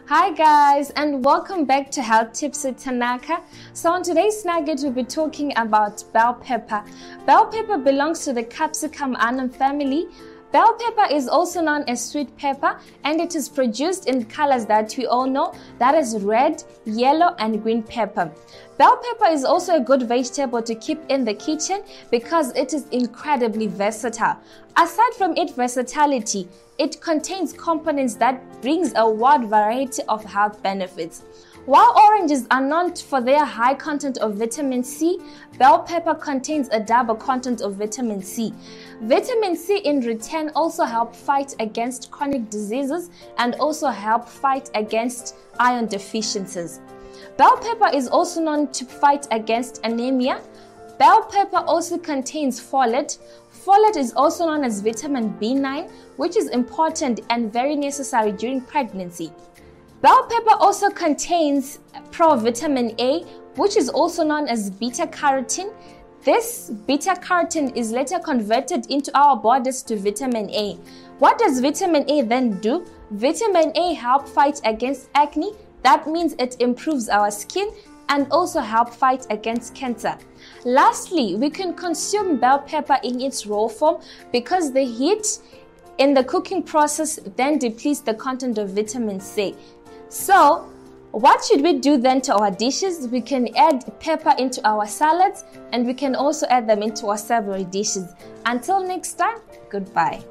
Hi guys, and welcome back to Health Tips with Tanaka. So on today's nugget, we'll be talking about bell pepper. Bell pepper belongs to the Capsicum annum family. Bell pepper is also known as sweet pepper, and it is produced in colors that we all know, that is red, yellow, and green pepper. Bell pepper is also a good vegetable to keep in the kitchen because it is incredibly versatile. Aside from its versatility, it contains components that brings a wide variety of health benefits. While oranges are known for their high content of vitamin C, bell pepper contains a double content of vitamin C. Vitamin C in return also help fight against chronic diseases and also help fight against iron deficiencies. Bell pepper is also known to fight against anemia. Bell pepper also contains folate. Folate is also known as vitamin B9, which is important and very necessary during pregnancy. Bell pepper also contains provitamin A, which is also known as beta-carotene. This beta-carotene is later converted into our bodies to vitamin A. What does vitamin A then do? Vitamin A helps fight against acne. That means it improves our skin and also help fight against cancer. Lastly, we can consume bell pepper in its raw form because the heat in the cooking process then depletes the content of vitamin C. So, what should we do then to our dishes? We can add pepper into our salads, and we can also add them into our savory dishes. Until next time, goodbye.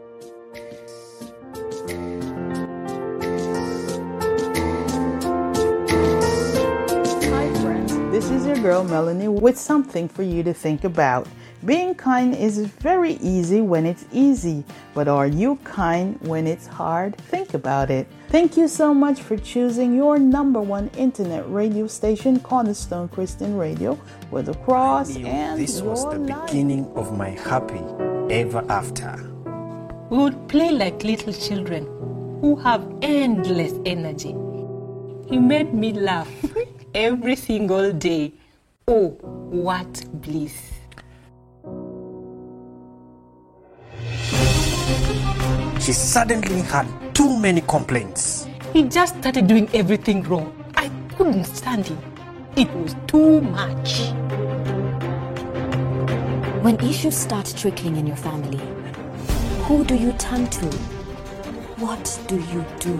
This is your girl Melanie with something for you to think about. Being kind is very easy when it's easy, but are you kind when it's hard? Think about it. Thank you so much for choosing your #1 internet radio station, Cornerstone Christian Radio, with a cross and this was the life. beginning of my happy ever after. We would play like little children who have endless energy. He made me laugh every single day. Oh, what bliss. She suddenly had too many complaints. He just started doing everything wrong. I couldn't stand him. It was too much. When issues start trickling in your family, who do you turn to? What do you do?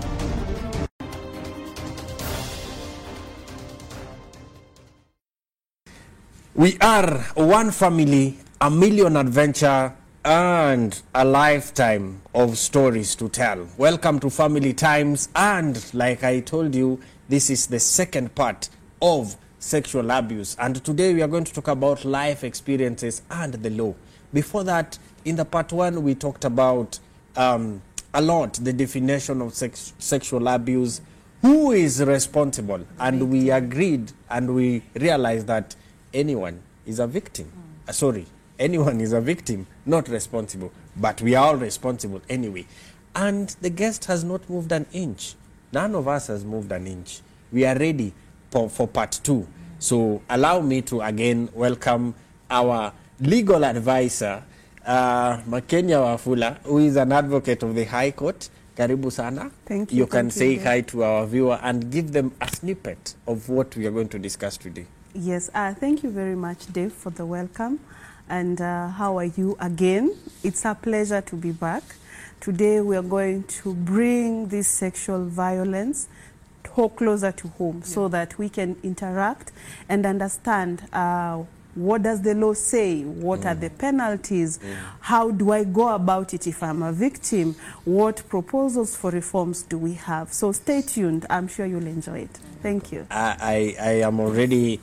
We are one family, a million adventure, and a lifetime of stories to tell. Welcome to Family Times, and like I told you, this is the second part of sexual abuse, and today we are going to talk about life experiences and the law. Before that, in the part 1, we talked about a lot the definition of sexual abuse, who is responsible, and we agreed and we realized that anyone is a victim. Anyone is a victim, not responsible. But we are all responsible anyway. And the guest has not moved an inch. None of us has moved an inch. We are ready for part 2. So allow me to again welcome our legal advisor, Makenya Wafula, who is an advocate of the High Court. Karibu sana. Thank you. You can say hi to our viewer and give them a snippet of what we are going to discuss today. Yes, thank you very much, Dave, for the welcome. And how are you again? It's a pleasure to be back. Today we are going to bring this sexual violence closer to home so that we can interact and understand what does the law say? What are the penalties? How do I go about it if I'm a victim? What proposals for reforms do we have? So stay tuned. I'm sure you'll enjoy it. Thank you. I am already,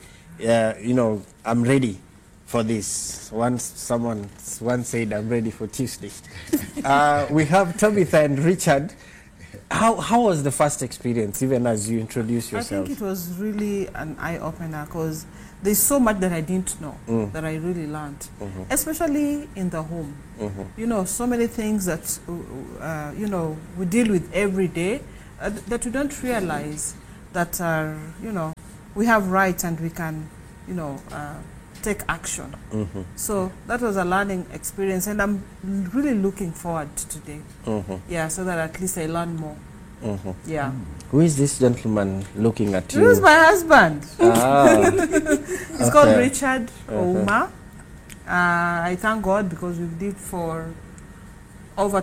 I'm ready for this. Someone said I'm ready for Tuesday. We have Tabitha and Richard. How was the first experience, even as you introduce yourself? I think it was really an eye-opener because there's so much that I didn't know that I really learned, especially in the home. You know, so many things that, we deal with every day that we don't realize that are, we have rights and we can, take action. So that was a learning experience, and I'm really looking forward to today. Yeah, so that at least I learn more. Yeah. Who is this gentleman looking at you? This is my husband. Ah, He's called Richard Ouma. I thank God because we've lived for over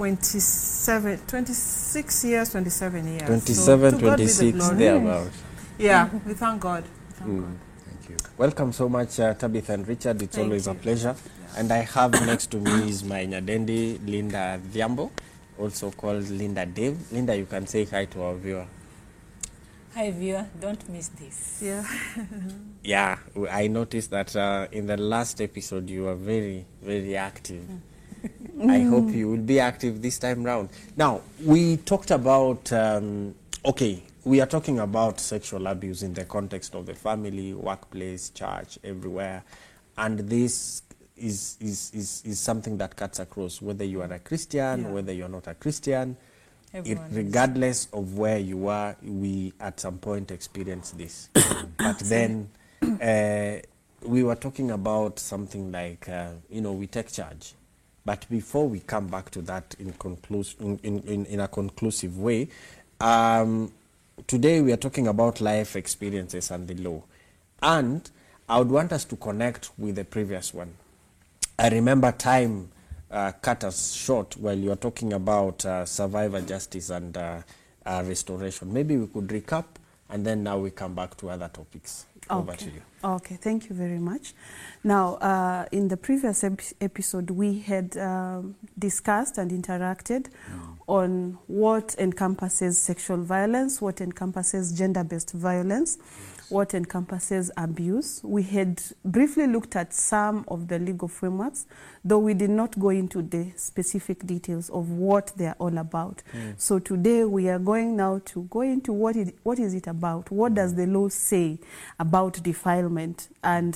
26 years, 27 years. 27, So, to God be the 26, glory. thereabout. Yeah, we thank God. Thank you. Welcome so much, Tabitha and Richard. It's Thank always you. a pleasure. And I have next to me is my Nyadendi, Linda Dhiambo, also called Linda Dave. Linda, you can say hi to our viewer. Hi, viewer. Don't miss this. Yeah. Yeah, I noticed that in the last episode you were very, very active. I hope you will be active this time round. Now, we talked about, we are talking about sexual abuse in the context of the family, workplace, church, everywhere. And this is something that cuts across, whether you are a Christian, whether you are not a Christian. Regardless of where you are, we at some point experience this. But then we were talking about something like, we take charge. But before we come back to that in a conclusive way, today we are talking about life experiences and the law. And I would want us to connect with the previous one. I remember time cut us short while you were talking about survivor justice and restoration. Maybe we could recap, and then now we come back to other topics. Over to you. Okay, thank you very much. Now, in the previous episode, we had discussed and interacted on what encompasses sexual violence, what encompasses gender-based violence, what encompasses abuse. We had briefly looked at some of the legal frameworks, though we did not go into the specific details of what they are all about. So today we are going now to go into what is it about? What does the law say about defilement? And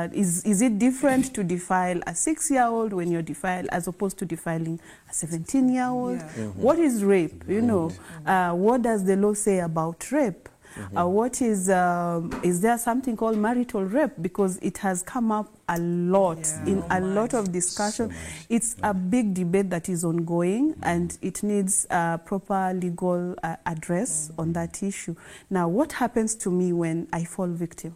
is it different to defile a 6-year-old when you're defiled as opposed to defiling a 17-year-old? What is rape? What does the law say about rape? What is there something called marital rape? Because it has come up a lot in a lot of discussion. It's a big debate that is ongoing, and it needs proper legal address on that issue. Now, what happens to me when I fall victim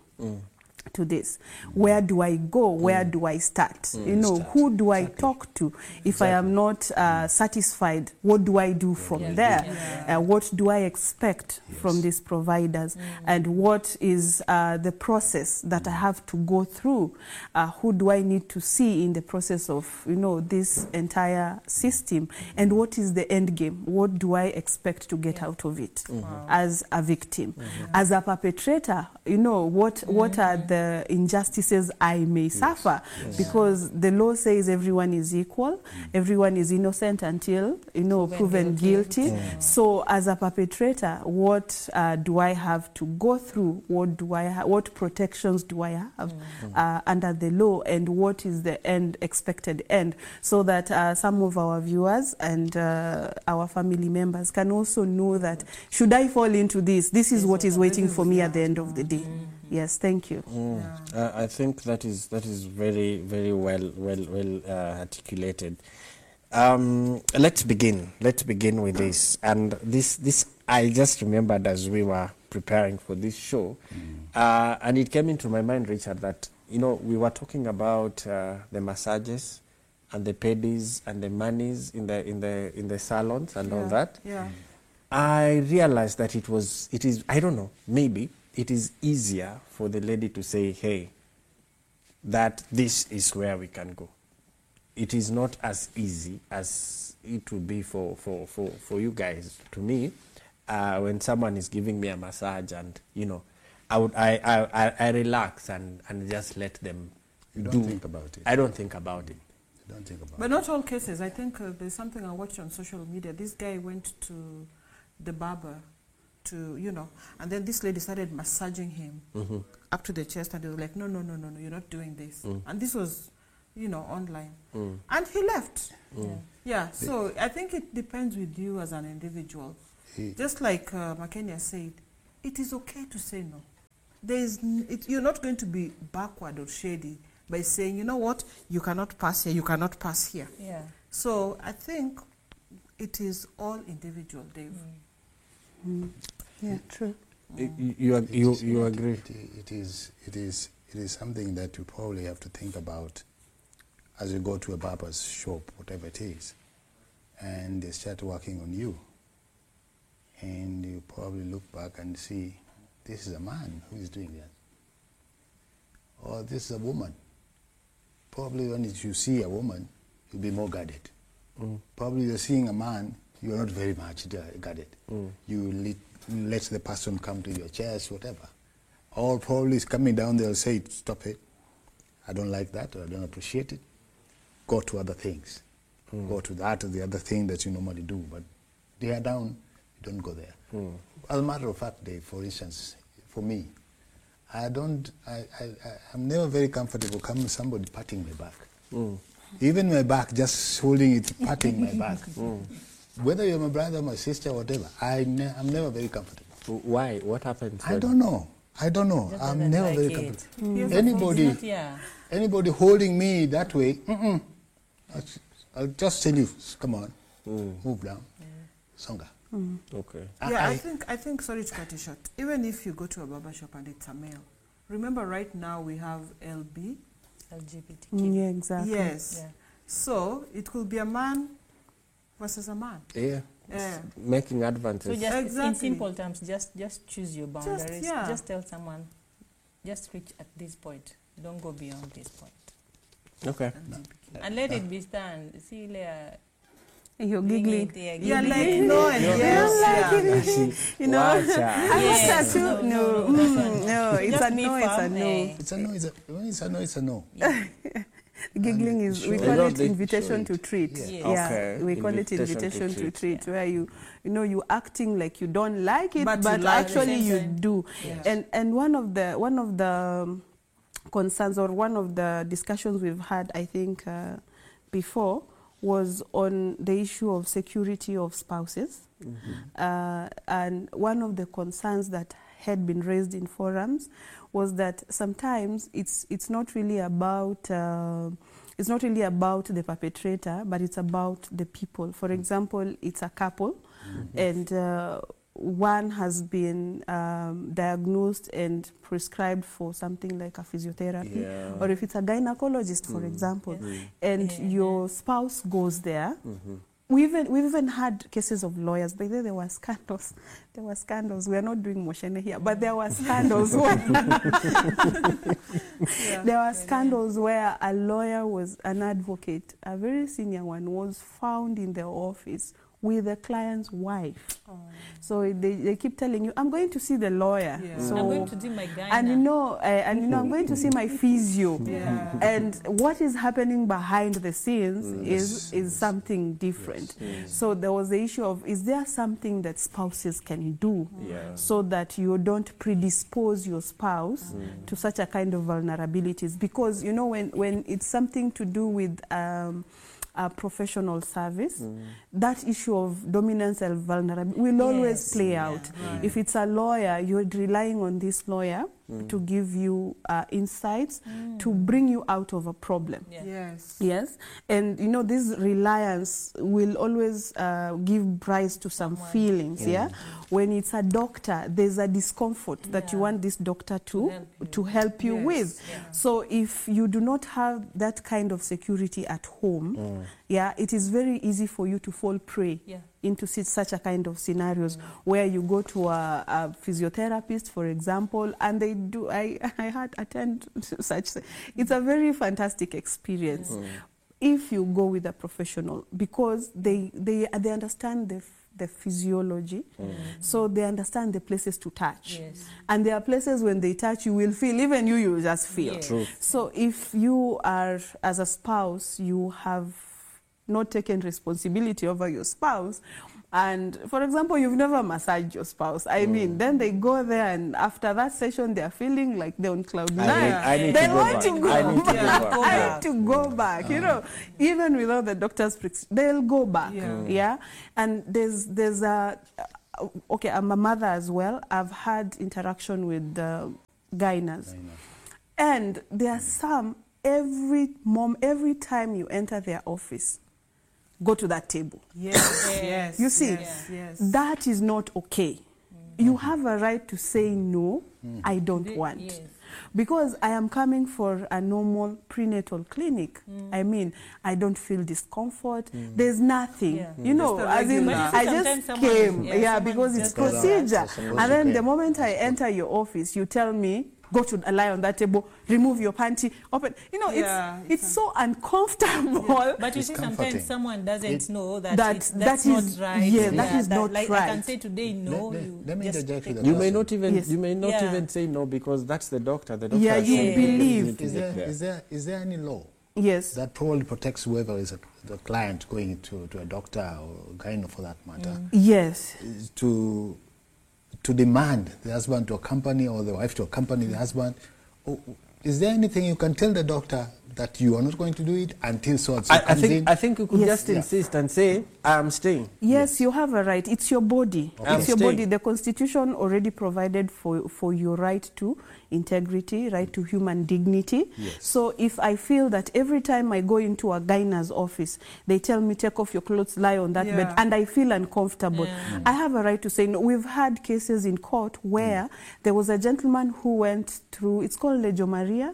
to this? Where do I go? Where do I start? Who do I talk to? If I am not satisfied, what do I do from there? What do I expect from these providers? And what is the process that I have to go through? Who do I need to see in the process of, this entire system? And what is the end game? What do I expect to get out of it as a victim? As a perpetrator, what are the injustices I may suffer? Because the law says everyone is equal, everyone is innocent until proven guilty. So as a perpetrator, what do I have to go through? What protections do I have under the law, and what is the expected end, so that some of our viewers and our family members can also know that should I fall into this is what is waiting for me at the end of the day. Yes, thank you. I think that is very, very well articulated. Let's begin with this. And this I just remembered as we were preparing for this show, and it came into my mind, Richard, that we were talking about the massages and the pedis and the monies in the salons and all that. I realized that it is I don't know, maybe it is easier for the lady to say, hey, that this is where we can go. It is not as easy as it would be for you guys. To me, when someone is giving me a massage, and I relax and just let them You don't think about it. I don't think about it. You don't think about But not all cases. I think there's something I watched on social media. This guy went to the barber to, and then this lady started massaging him up to the chest, and they were like, no, you're not doing this. And this was, online. And he left. Yeah, so I think it depends with you as an individual. Just like Makenya said, it is okay to say no. You're not going to be backward or shady by saying, you know what, you cannot pass here, you cannot pass here. Yeah. So I think it is all individual, Dave. Yeah, true. You agree? It is something that you probably have to think about as you go to a barber's shop, whatever it is, and they start working on you. And you probably look back and see, this is a man who is doing that. Or this is a woman. Probably when you see a woman, you'll be more guarded. Probably you're seeing a man, you're not very much guarded. You let the person come to your chest, whatever. Or probably it's coming down, they'll say, stop it. I don't like that, or I don't appreciate it. Go to other things. Go to that or the other thing that you normally do. But they are down, you don't go there. As a matter of fact, Dave, for instance, for me, I'm never very comfortable coming somebody patting my back. Even my back, just holding it, patting my back. Whether you're my brother, my sister, whatever, I'm never very comfortable. Why? What happened? I don't know. I'm never very comfortable. Anybody holding me that way, I'll just tell you, come on, move down, Songa. Okay. Yeah, I think, sorry to cut you short, even if you go to a barber shop and it's a male, remember right now we have LGBTQ. Yeah, exactly. Yes. Yeah. So it could be a man versus a man. Yeah. Yeah. Making advances. So just Exactly. in simple terms, just choose your boundaries. yeah. Just tell someone, just reach at this point. Don't go beyond this point. Okay. And let it be done. See later. You're giggling. Yeah, like no and yes. You know, I Yes. was that too. No, it's Just a be no, it's a firm, no. It's a no, when it's a no, it's a no. Giggling is, we Show call it. it invitation to treat. Yeah. Yes. Yeah, Okay. we call it invitation to treat, where you you acting like you don't like it, But but you like actually it. you do. Yes. And one of the concerns, or one of the discussions we've had, I think, before, was on the issue of security of spouses. And one of the concerns that had been raised in forums was that sometimes it's not really about the perpetrator, but it's about the people. For example, it's a couple, and one has been diagnosed and prescribed for something like a physiotherapy, Yeah. or if it's a gynecologist, for example, and your spouse goes there. We've even had cases of lawyers. By the way, there were scandals. We are not doing Moshene here, but there were scandals where where a lawyer was an advocate, a very senior one, was found in the office with the client's wife. So they keep telling you, I'm going to see the lawyer. Yeah. So, I'm going to do my gyna. and I'm going to see my physio. Yeah. And what is happening behind the scenes is something different. So there was the issue of, is there something that spouses can do so that you don't predispose your spouse to such a kind of vulnerabilities? Because, when it's something to do with a professional service, that issue of dominance and vulnerability will always play out. Right. If it's a lawyer, you're relying on this lawyer to give you insights to bring you out of a problem. Yes, and this reliance will always give rise to some feelings. When it's a doctor, there's a discomfort that you want this doctor to help you with. So if you do not have that kind of security at home, it is very easy for you to fall prey into such a kind of scenarios where you go to a physiotherapist, for example, and they do. I had attend such. It's a very fantastic experience if you go with a professional, because they understand the physiology, so they understand the places to touch. And there are places when they touch, you will feel, even you just feel. So if you are, as a spouse, you have not taken responsibility over your spouse, and for example, you've never massaged your spouse, then they go there, and after that session, they're feeling like they're on cloud nine. They want to go back. I need to go back. Even without the doctor's they'll go back. And there's I'm a mother as well. I've had interaction with the gynas, and there are some, every time you enter their office, go to that table. Yes. You see, Yes. that is not okay. You have a right to say no, I don't want. Yes. Because I am coming for a normal prenatal clinic. I mean, I don't feel discomfort. There's nothing. Yeah. You know, Just a as in, regular- I Sometimes just someone- came. yeah, Yeah, someone because it's just- procedure. Someone And then came. the moment I enter your office, you tell me, go to lie on that table, remove your panty, open. You know, Yeah, it's so uncomfortable. But you It's see, comforting. sometimes someone doesn't It- know that, That- that's that not is- right. yeah, that is not like I can right. say today, no. Let- you let me just interject with take- a You may question. not even Yes. you may not Yeah. even say no because that's the doctor. The doctor Yeah, has you said believe. need to Is get there, is there any law Yes. that probably protects whoever is the client going to a doctor or gyno for that matter Yes. is to demand the husband to accompany or the wife to accompany the husband? Oh, is there anything you can tell the doctor that you are not going to do it until so and so I comes in? think you could Yes. just Yeah. insist and say I'm staying. Yes, you have a right. It's your body. I'm It's your staying. body. The Constitution already provided for your right to integrity, right to human dignity. Yes. So if I feel that every time I go into a gynae's office, they tell me, take off your clothes, lie on that Yeah. bed, and I feel uncomfortable, Yeah. I have a right to say no. We've had cases in court where there was a gentleman who went through, it's called Legio Maria.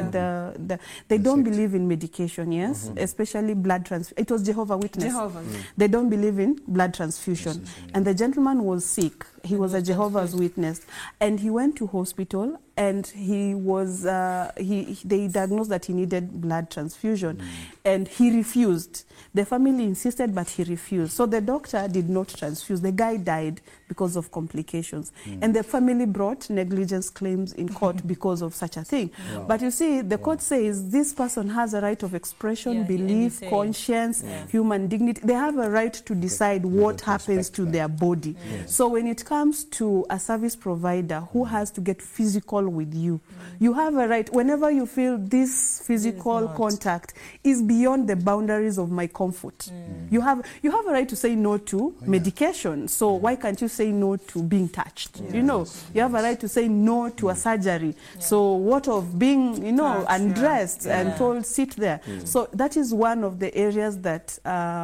They don't believe in medication, yes, especially blood transfusion. It was Jehovah's Witness. Jehovah's. They don't believe in blood transfusion. And the gentleman was sick. He was a Jehovah's Witness. And he went to hospital and he was, they diagnosed that he needed blood transfusion. And he refused. The family insisted, but he refused. So the doctor did not transfuse. The guy died because of complications. And the family brought negligence claims in court because of such a thing. But you see, the court says this person has a right of expression, Yeah, belief, and conscience, human dignity. They have a right to decide what to happens respect to that. their body. So when it comes to a service provider who has to get physical with you, you have a right, whenever you feel this physical not. contact is beyond the boundaries of my comfort, you have a right to say no to medication. So why can't you say no to being touched? You know, you have a right to say no to a surgery. So what of being, you know, Touched, undressed and Yeah. told sit there? So that is one of the areas that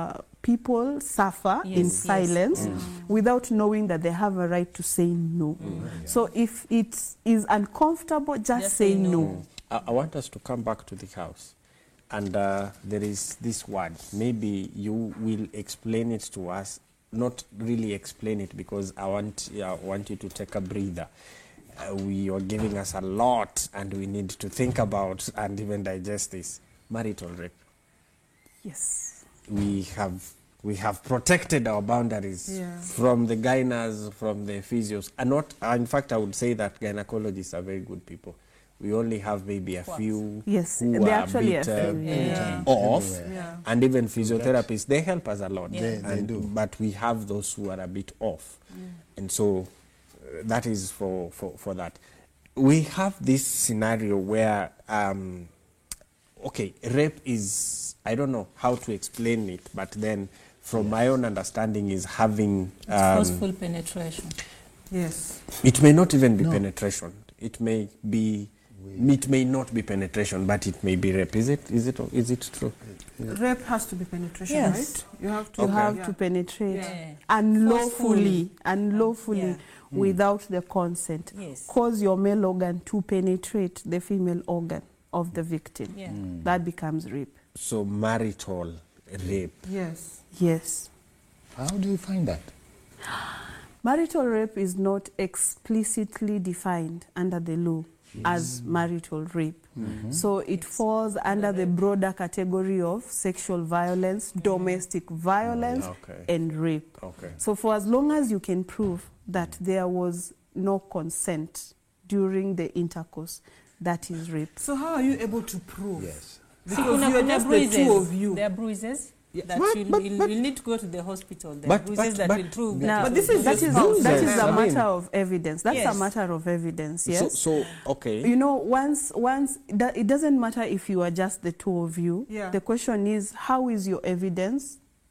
people suffer in Yes, silence without knowing that they have a right to say no. So if it is uncomfortable, just say no. I want us to come back to the house. And there is this word. Maybe you will explain it to us. Not really explain it because I want you to take a breather. You are giving us a lot and we need to think about and even digest this. Marital rape. Yes. We have protected our boundaries from the gynas, from the physios. And not, in fact, I would say that gynecologists are very good people. We only have maybe a few Yes, who they are actually a bit are few, off, Yeah. and even physiotherapists, they help us a lot. They do. But we have those who are a bit off. And so that is for that. We have this scenario where, rape is, I don't know how to explain it, but then from my own understanding is having... Forceful penetration. Yes. it may not even be penetration. It may be... It may not be penetration, but it may be rape. Is it true? Rape has to be penetration, Yes. right? You have to. You have yeah. to penetrate Yeah. unlawfully Yeah. without the consent. Yes. Cause your male organ to penetrate the female organ of the victim. Yeah. That becomes rape. So marital rape. Yes. Yes. How do you find that? Marital rape is not explicitly defined under the law as marital rape. So it falls under the broader category of sexual violence, domestic violence, Okay. and rape. Okay. So for as long as you can prove that there was no consent during the intercourse, that is rape. So how are you able to prove? Yes. Because Kuna you are just the two of you. There are bruises that But- you'll need to go to the hospital. There are But- bruises that but- will prove Now, that. But this is that just is bruises. that is I a mean- matter of evidence. That's Yes. a matter of evidence. Yes. So okay. You know, once it doesn't matter if you are just the two of you. Yeah. The question is, how is your evidence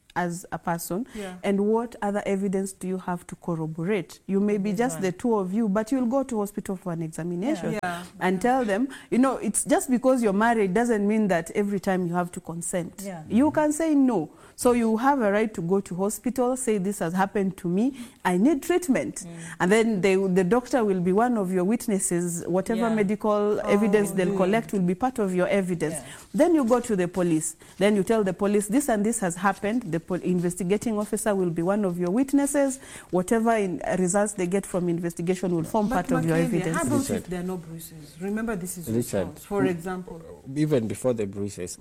as a person, Yeah. and what other evidence do you have to corroborate? You may be just the two of you, but you'll go to hospital for an examination Yeah. and tell them, you know, it's just because you're married doesn't mean that every time you have to consent. Yeah. You can say no. So you have a right to go to hospital, say this has happened to me, I need treatment. And then the doctor will be one of your witnesses, whatever medical evidence they'll collect will be part of your evidence. Yeah. Then you go to the police. Then you tell the police this and this has happened. The investigating officer will be one of your witnesses. Whatever results they get from investigation will form part of your evidence. How about if there are no bruises? Remember, this is assault, for example. Even before the bruises,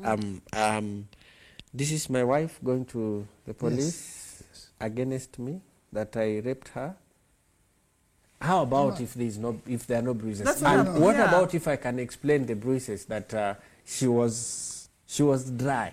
this is my wife going to the police against me that I raped her. How about if there are no bruises? That's And what about if I can explain the bruises that she was dry?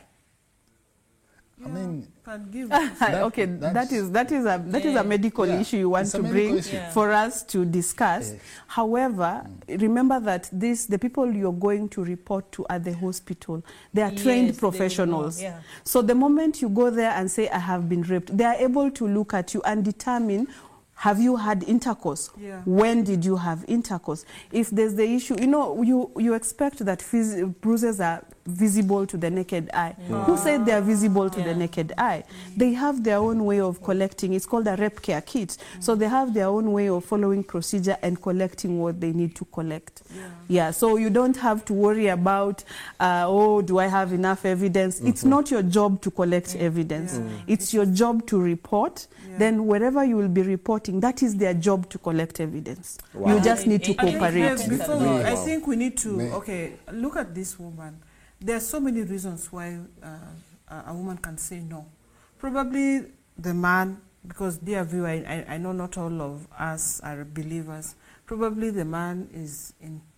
I mean, Can give. Okay, that is a medical issue you want It's a to medical bring issue. for us to discuss. However, remember that the people you're going to report to at the hospital, they are trained professionals. Yeah. So the moment you go there and say, I have been raped, they are able to look at you and determine, have you had intercourse? Yeah. When did you have intercourse? If there's the issue, you know, you expect that bruises are visible to the naked eye. Who said they are visible to the naked eye? They have their own way of collecting. It's called a rep care kit. So they have their own way of following procedure and collecting what they need to collect. Yeah, so you don't have to worry about, do I have enough evidence? It's not your job to collect evidence. It's your job to report. Then wherever you will be reporting, that is their job to collect evidence. You just need to cooperate. I think we need to, look at this woman. There are so many reasons why a woman can say no. Probably the man, because dear viewer, I know not all of us are believers. Probably the man is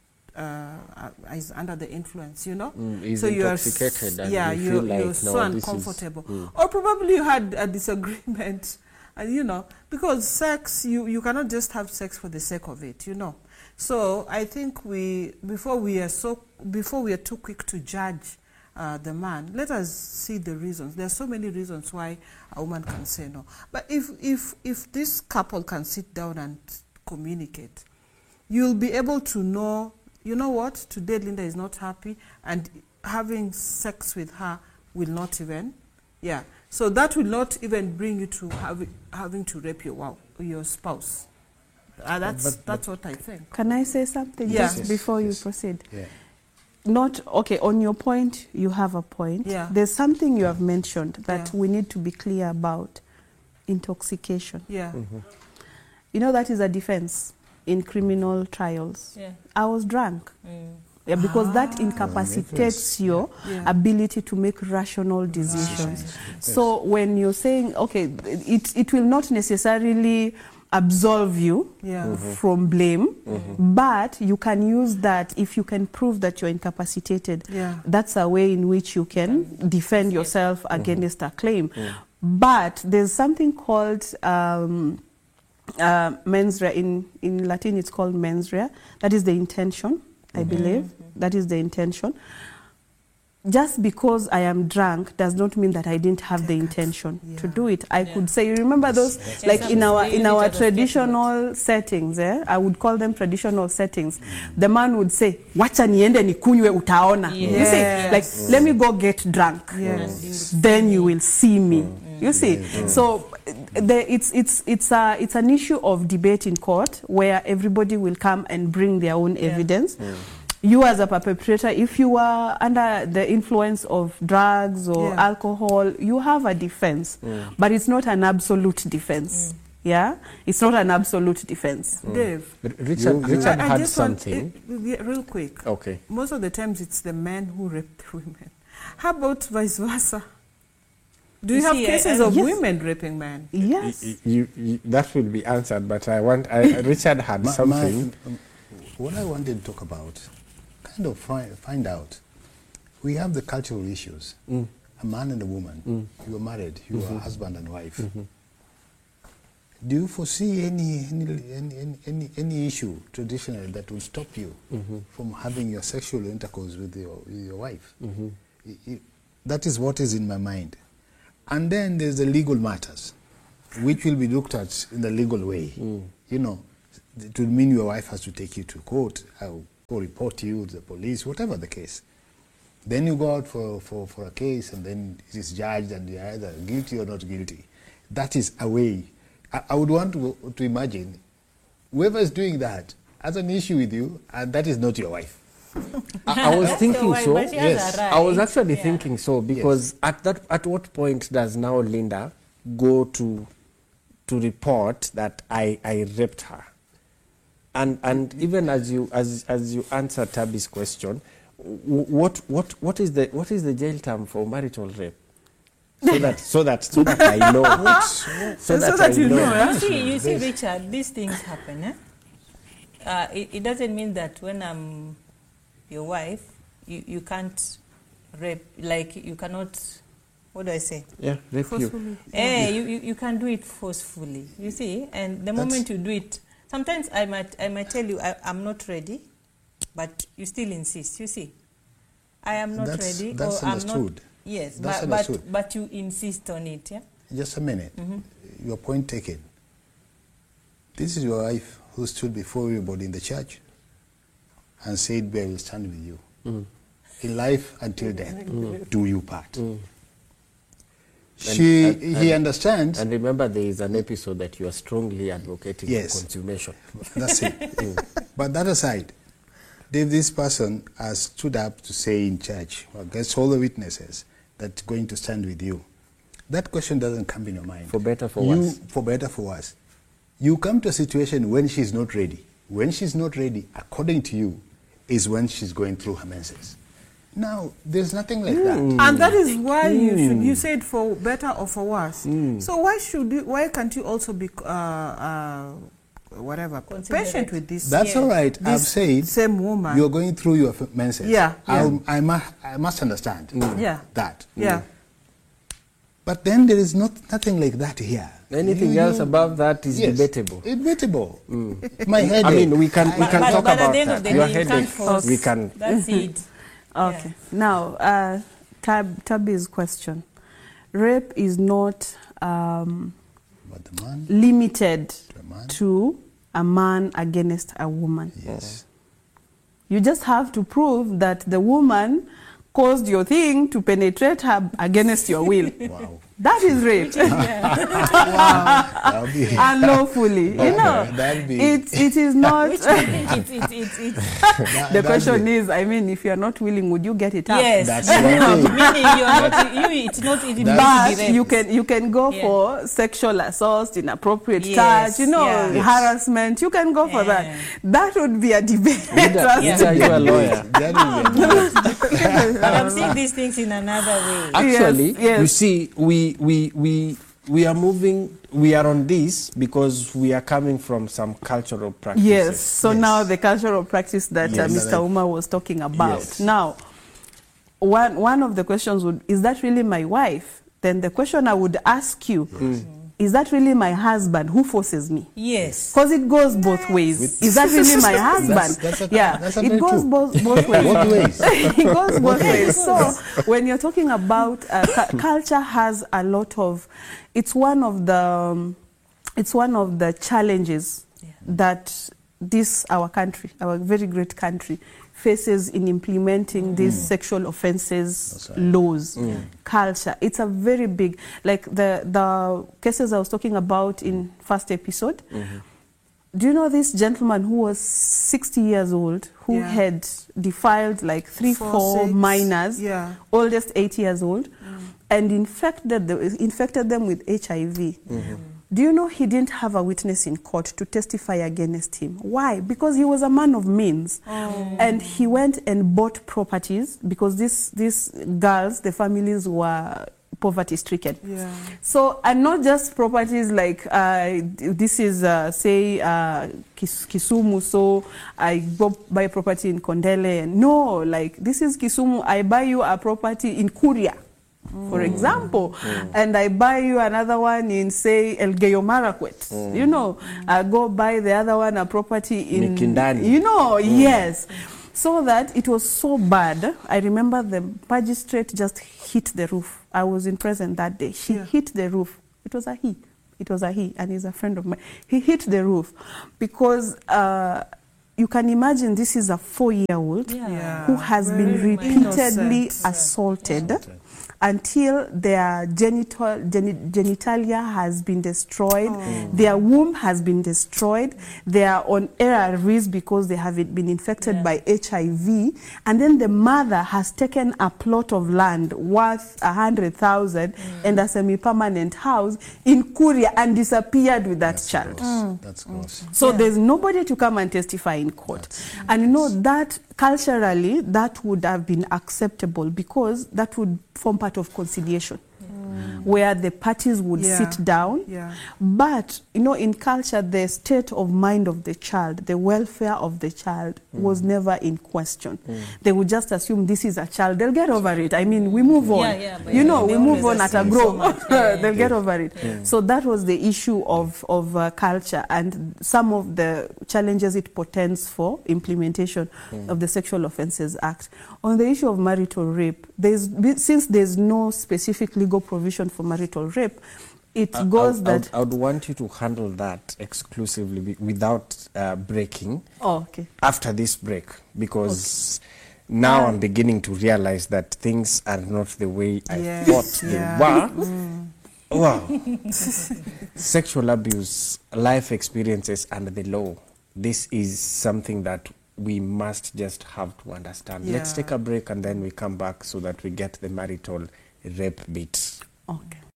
under the influence, you know. He's so intoxicated and you feel like, you're so uncomfortable. Or probably you had a disagreement, and you know, because sex, you cannot just have sex for the sake of it, you know. So I think before we are too quick to judge the man, let us see the reasons. There are so many reasons why a woman can say no. But if this couple can sit down and communicate, you'll be able to know, you know what, today Linda is not happy, and having sex with her will not even, so that will not even bring you to having to rape your spouse. That's what I think. Can I say something just before you proceed? Yeah. On your point, you have a point. Yeah. There's something you have mentioned that we need to be clear about: intoxication. Yeah. You know, that is a defense in criminal trials. Yeah. I was drunk. Yeah, because that incapacitates your ability to make rational decisions. So when you're saying, it will not necessarily absolve you from blame, but you can use that if you can prove that you're incapacitated. That's a way in which you can defend yourself against a claim. But there's something called mens rea. In Latin it's called mens rea. That is the intention, I believe. That is the intention. Just because I am drunk does not mean that I didn't have the intention to do it. I could say, you remember those, like in our traditional settings, I would call them traditional settings. The man would say, "Wacha niende nikunywe utaona." You see, like, let me go get drunk. Then you will see me. You see, so it's an issue of debate in court where everybody will come and bring their own evidence. You as a perpetrator, if you are under the influence of drugs or alcohol, you have a defense, but it's not an absolute defense. It's not an absolute defense. Dave, Richard had something. Real quick. Okay. Most of the times it's the men who rape the women. How about vice versa? Do you have cases of women raping men? Yes. That will be answered, but Richard had something. What I wanted to talk about, kind of find out, we have the cultural issues. A man and a woman, you are married, you are husband and wife. Do you foresee any issue traditionally that will stop you from having your sexual intercourse with your wife? That is what is in my mind. And then there's the legal matters, which will be looked at in the legal way. You know, it will mean your wife has to take you to court, or report you to the police, whatever the case. Then you go out for a case, and then it is judged, and you're either guilty or not guilty. That is a way. I would want to imagine whoever is doing that has an issue with you, and that is not your wife. I was thinking so. But she has a right. I was actually thinking so, because at what point does now Linda go to report that I raped her? And even as you answer Tabby's question, what is the jail term for marital rape? So that I know. so that you know. You see, Richard, these things happen. It doesn't mean that when I'm your wife, you can't rape. Like, you cannot. What do I say? Yeah, rape Forcefully. you. You can do it forcefully. You see, and the moment you do it, sometimes I might tell you I'm not ready, but you still insist. You see, I am not ready, that's or I'm understood. not. Yes, That's understood. but you insist on it. Yeah. Just a minute. Your point taken. This is your wife who stood before everybody in the church and said, "I will stand with you in life until death. Do you part?" He understands. And remember, there is an episode that you are strongly advocating for consummation. That's it. But that aside, this person has stood up to say in church, against all the witnesses, that's going to stand with you. That question doesn't come in your mind. For better, for worse. For better, for worse. You come to a situation when she's not ready. When she's not ready, according to you, is when she's going through her menses. Now, there's nothing like that. And that is why you said for better or for worse. So why can't you also be patient with this? That's all right. I've said same woman. You're going through your menses. Yeah. I must understand that. Yeah. But then there is nothing like that here. Anything else above that is debatable. Debatable. My headache. I mean, we can talk about at the end of that. the Your day, you can't headache. force. We can. That's it. Okay. Now, Tabby's question. Rape is not limited to a man against a woman. Yes. You just have to prove that the woman caused your thing to penetrate her against your will. Wow. That is rape. Unlawfully. You know, it is not. The question is, I mean, if you are not willing, would you get it up? Yes. That's Meaning it's not easy. But you can go for sexual assault, inappropriate touch, harassment. You can go for that. That would be a debate. You're a lawyer. But I'm seeing these things in another way. Actually, you see, we are moving. We are on this because we are coming from some cultural practices. Yes. So now the cultural practice that Mr. Uma was talking about. Yes. Now, one of the questions is that really my wife? Then the question I would ask you, is that really my husband who forces me? Yes. Because it goes both ways. Is that really my husband? It goes both ways. It goes both ways. So when you're talking about culture has a lot of, it's one of the challenges that our country, our very great country, faces in implementing these sexual offenses laws, culture. It's a very big, like the cases I was talking about in first episode. Do you know this gentleman who was 60 years old, who had defiled like 4 minors, oldest 8 years old, and infected them with HIV? Do you know he didn't have a witness in court to testify against him? Why? Because he was a man of means. And he went and bought properties because these girls, the families were poverty-stricken. So, and not just properties like, this is, say, Kisumu, so I go buy a property in Kondele. No, like, this is Kisumu, I buy you a property in Kuria, for example, and I buy you another one in, say, Elgeyo Marakwet. You know, I go buy the other one a property in Mikindani. You know, yes. So that it was so bad. I remember the magistrate just hit the roof I was in present that day. She hit the roof. It was a he. It was a he, and he's a friend of mine. He hit the roof because you can imagine this is a 4-year-old who has been repeatedly assaulted until their genitalia has been destroyed, their womb has been destroyed, they are on ARVs because they have been infected by HIV, and then the mother has taken a plot of land worth 100,000 and a semi-permanent house in Kuria and disappeared with that child. That's gross. So there's nobody to come and testify in court. And you know that culturally that would have been acceptable because that would form part of conciliation where the parties would sit down. But you know, in culture, the state of mind of the child, the welfare of the child was never in question. They would just assume this is a child, they'll get over it. I mean, we move on. You know, we move on at a grow. They'll get over it. So that was the issue of culture and some of the challenges it portends for implementation of the Sexual Offences Act. On the issue of marital rape, since there's no specific legal provision for marital rape, it goes that... I would want you to handle that exclusively without breaking after this break, because now I'm beginning to realize that things are not the way I thought they were. Wow. Sexual abuse, life experiences, and the law. This is something that we must just have to understand. Let's take a break and then we come back so that we get the marital rape bit. Okay.